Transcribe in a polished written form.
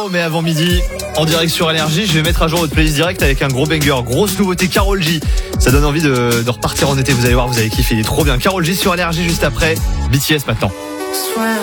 Nino, mais avant midi, en direct sur Énergie, je vais mettre à jour votre playlist direct avec un gros banger, grosse nouveauté Karol J. Ça donne envie de repartir en été, vous allez voir, vous allez kiffer, il est trop bien. Karol J sur Énergie juste après, BTS maintenant.